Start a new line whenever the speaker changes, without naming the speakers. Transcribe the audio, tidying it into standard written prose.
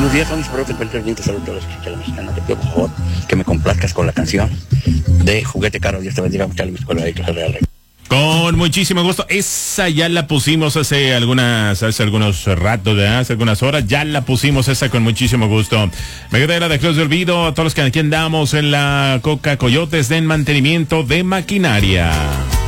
Buenos días, Tony. Espero que te encuentres bien. Te saludo a todos los que la mexicana. Te pido, por favor, que me complazcas con la canción de Juguete Caro. Dios te bendiga. Muchas gracias por la Real.
Con muchísimo gusto. Esa ya la pusimos hace algunos ratos, ¿verdad? Hace algunas horas. Ya la pusimos esa con muchísimo gusto. Me quedé la de Cruz de Olvido. A todos los que aquí andamos en la Coca Coyotes den mantenimiento de maquinaria.